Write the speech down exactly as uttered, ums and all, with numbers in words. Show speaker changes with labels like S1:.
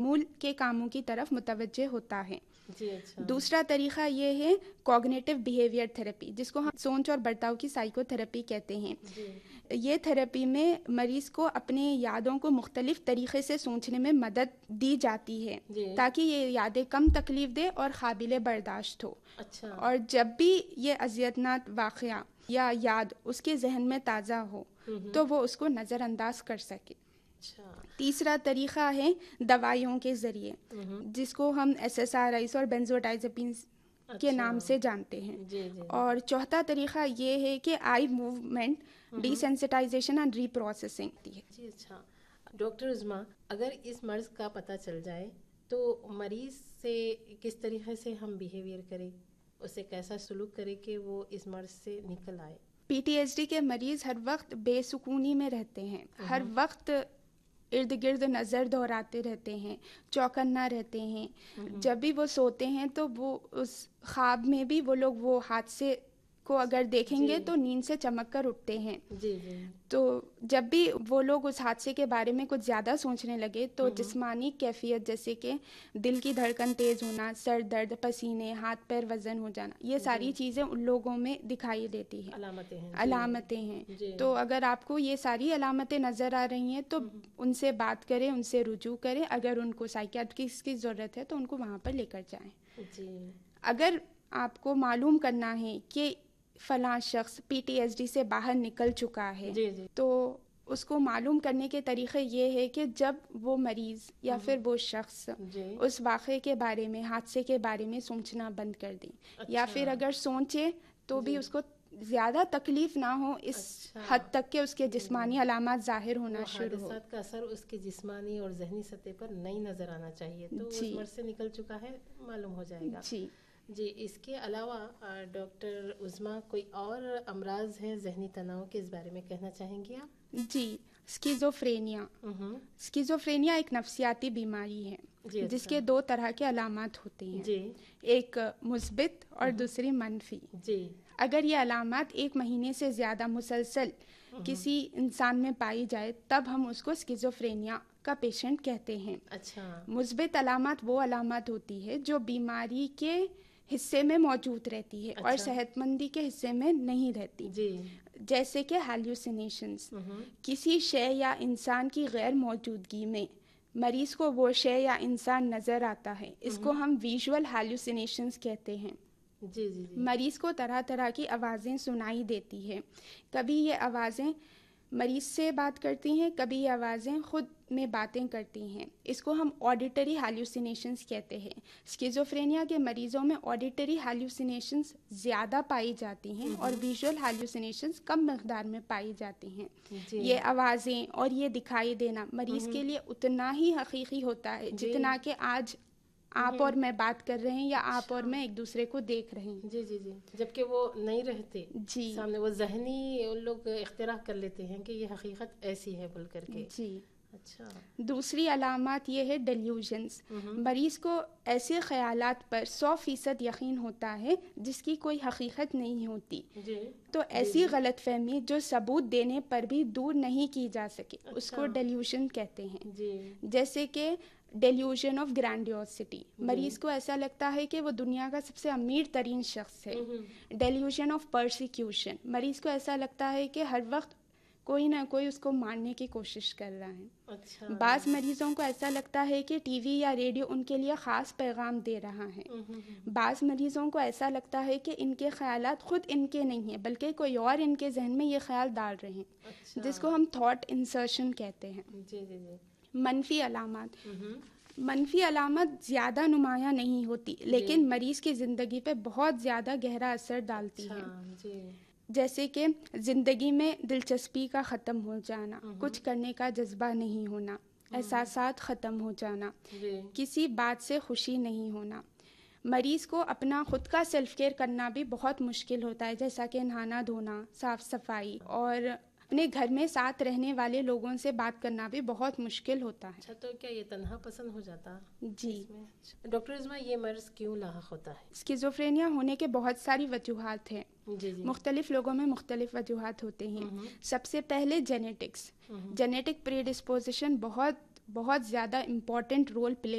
S1: معمول کے کاموں کی طرف متوجہ ہوتا ہے.
S2: جی اچھا.
S1: دوسرا طریقہ یہ ہے کوگنیٹو بیہیویئر تھراپی، جس کو ہم سوچ اور برتاؤ کی سائیکو تھراپی کہتے ہیں.
S2: جی.
S1: یہ تھراپی میں مریض کو اپنے یادوں کو مختلف طریقے سے سوچنے میں مدد دی جاتی ہے
S2: جی.
S1: تاکہ یہ یادیں کم تکلیف دے اور قابل برداشت ہو.
S2: اچھا.
S1: اور جب بھی یہ اذیتناک واقعہ یا یاد اس کے ذہن میں تازہ ہو تو وہ اس کو نظر انداز کر سکے.
S2: اچھا.
S1: تیسرا طریقہ ہے دوائیوں کے ذریعے، جس کو ہم ایس ایس آر آئیز اور بینزوڈائزپینز کے نام سے جانتے ہیں.
S2: جی جی.
S1: اور چوتھا طریقہ یہ ہے کہ eye movement D sensitisation and re processing.
S2: جی اچھا. ڈاکٹر عظمیٰ، اگر اس مرض کا پتہ چل جائے تو مریض سے کس طریقے سے ہم بیہیویئر کریں، اسے کیسا سلوک کرے کہ وہ اس مرض سے نکل آئے؟
S1: پی ٹی ایس ڈی کے مریض ہر وقت بے سکونی میں رہتے ہیں، ہر وقت ارد گرد نظر دہراتے رہتے ہیں، چوکنا رہتے ہیں. جب بھی وہ سوتے ہیں تو وہ اس خواب میں بھی وہ لوگ وہ حادثے کو اگر دیکھیں گے تو نیند سے چمک کر اٹھتے ہیں.
S2: جی جی.
S1: تو جب بھی وہ لوگ اس حادثے کے بارے میں کچھ زیادہ سوچنے لگے تو جسمانی کیفیت جیسے کہ دل کی دھڑکن تیز ہونا، سر درد، پسینے، ہاتھ پیر وزن ہو جانا، یہ ساری چیزیں ان لوگوں میں دکھائی دیتی ہیں،
S2: علامتیں ہیں.
S1: علامتیں ہیں. تو اگر آپ کو یہ ساری علامتیں نظر آ رہی ہیں تو ان سے بات کریں، ان سے رجوع کریں. اگر ان کو سائیکیاٹرسٹ کی ضرورت ہے تو ان کو وہاں پر لے کر جائیں.
S2: جی.
S1: اگر آپ کو معلوم کرنا ہے کہ فلاں شخص پی ٹی ایس ڈی سے باہر نکل چکا ہے،
S2: جی جی.
S1: تو اس کو معلوم کرنے کے طریقے یہ ہے کہ جب وہ مریض یا پھر وہ شخص اس واقعے کے بارے میں، حادثے کے بارے میں سوچنا بند کر دیں، یا پھر اگر سوچے تو بھی اس کو زیادہ تکلیف نہ ہو اس حد تک کہ اس کے جسمانی علامات ظاہر ہونا شروع ہو.
S2: حادثات کا اثر اس کے جسمانی اور ذہنی سطح پر نہیں نظر آنا چاہیے، تو اس مرض سے نکل چکا ہے معلوم ہو جائے گا.
S1: جی
S2: جی. اس کے علاوہ ڈاکٹر عظمیٰ کوئی اور امراض ہیں ذہنی تناؤ کے، اس بارے میں کہنا چاہیں گی آپ؟
S1: جی. اسکیزوفرینیا. اسکیزوفرینیا ایک نفسیاتی بیماری ہے جس کے دو طرح کے علامات ہوتے ہیں.
S2: جی.
S1: ایک مثبت اور دوسری منفی.
S2: جی.
S1: اگر یہ علامات ایک مہینے سے زیادہ مسلسل کسی انسان میں پائی جائے تب ہم اس کو اسکیزوفرینیا کا پیشنٹ کہتے ہیں.
S2: اچھا.
S1: مثبت علامات وہ علامات ہوتی ہے جو بیماری کے حصے میں موجود رہتی ہے اور صحت مندی کے حصے میں نہیں رہتی.
S2: جی.
S1: جیسے کہ ہیلوسینیشنز، کسی شے یا انسان کی غیر موجودگی میں مریض کو وہ شے یا انسان نظر آتا ہے، اس کو ہم ویژول ہیلوسینیشنز کہتے ہیں.
S2: جی جی.
S1: مریض کو طرح طرح کی آوازیں سنائی دیتی ہے. کبھی یہ آوازیں مریض سے بات کرتی ہیں، کبھی یہ آوازیں خود میں باتیں کرتی ہیں. اس کو ہم آڈیٹری ہیلوسینیشنز کہتے ہیں. اسکیزوفرینیا کے مریضوں میں آڈیٹری ہیلوسینیشنز زیادہ پائی جاتی ہیں اور ویژول ہیلوسینیشنز کم مقدار میں پائی جاتی ہیں. یہ آوازیں اور یہ دکھائی دینا مریض کے لیے اتنا ہی حقیقی ہوتا ہے جتنا کہ آج آپ اور میں بات کر رہے ہیں یا آپ اور میں ایک دوسرے کو دیکھ رہے ہیں.
S2: جی جی جی. جبکہ وہ نہیں رہتے
S1: جی
S2: سامنے، وہ ذہنی ان لوگ اختراع کر لیتے ہیں کہ یہ حقیقت ایسی ہے بول کر کے.
S1: جی.
S2: اچھا.
S1: دوسری علامات یہ ہے ڈیلیوژنز. مریض کو ایسے خیالات پر سو فیصد یقین ہوتا ہے جس کی کوئی حقیقت نہیں ہوتی.
S2: جی. تو
S1: ایسی غلط فہمی جو ثبوت دینے پر بھی دور نہیں کی جا سکے اس کو ڈیلیوژن کہتے ہیں.
S2: جی.
S1: جیسے کہ ڈیلیوژن آف گرینڈیوسٹی، مریض کو ایسا لگتا ہے کہ وہ دنیا کا سب سے امیر ترین شخص ہے. ڈیلیوژن آف پرسیکیوشن، مریض کو ایسا لگتا ہے کہ ہر وقت کوئی نہ کوئی اس کو مارنے کی کوشش کر رہا ہے.
S2: اچھا.
S1: بعض مریضوں کو ایسا لگتا ہے کہ ٹی وی یا ریڈیو ان کے لیے خاص پیغام دے رہا ہے. بعض مریضوں کو ایسا لگتا ہے کہ ان کے خیالات خود ان کے نہیں ہیں بلکہ کوئی اور ان کے ذہن میں یہ خیال ڈال رہے ہیں، جس کو ہم تھاٹ انسرشن کہتے ہیں.
S2: جی جی جی.
S1: منفی علامات. منفی علامت زیادہ نمایاں نہیں ہوتی لیکن مریض کی زندگی پہ بہت زیادہ گہرا اثر ڈالتی ہے. جیسے کہ زندگی میں دلچسپی کا ختم ہو جانا، کچھ کرنے کا جذبہ نہیں ہونا، احساسات ختم ہو جانا، کسی بات سے خوشی نہیں ہونا. مریض کو اپنا خود کا سیلف کیئر کرنا بھی بہت مشکل ہوتا ہے، جیسا کہ نہانا دھونا، صاف صفائی، اور اپنے گھر میں ساتھ رہنے والے لوگوں سے بات کرنا بھی بہت مشکل ہوتا ہے.
S2: اچھا. تو کیا یہ تنہا پسند ہو جاتا؟
S1: جی.
S2: ڈاکٹر عظمیٰ، یہ مرض کیوں لاحق ہوتا ہے؟
S1: اسکیزوفرینیا ہونے کے بہت ساری وجوہات ہیں.
S2: جی جی.
S1: مختلف لوگوں میں مختلف وجوہات ہوتے ہیں. سب سے پہلے جینیٹکس. جینیٹک پری ڈسپوزیشن بہت بہت زیادہ امپورٹنٹ رول پلے